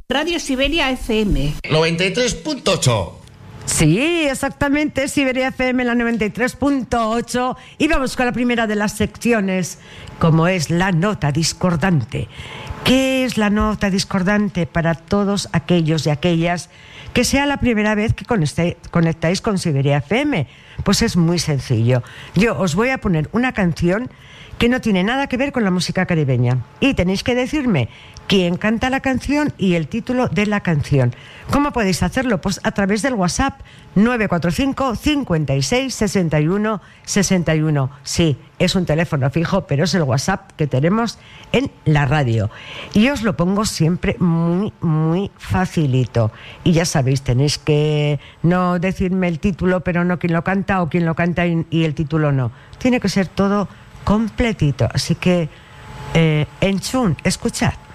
Radio Siberia FM 93.8. Sí, exactamente, Siberia FM, la 93.8. Y vamos con la primera de las secciones, como es la nota discordante. ¿Qué es la nota discordante para todos aquellos y aquellas que sea la primera vez que conectáis con Siberia FM? Pues es muy sencillo. Yo os voy a poner una canción que no tiene nada que ver con la música caribeña. Y tenéis que decirme quién canta la canción y el título de la canción. ¿Cómo podéis hacerlo? Pues a través del WhatsApp 945 56 61 61. Sí, es un teléfono fijo, pero es el WhatsApp que tenemos en la radio. Y os lo pongo siempre muy, muy facilito. Y ya sabéis, tenéis que no decirme el título, pero no quién lo canta, o quién lo canta y el título no. Tiene que ser todo completito. Así que, en Chun, escuchad.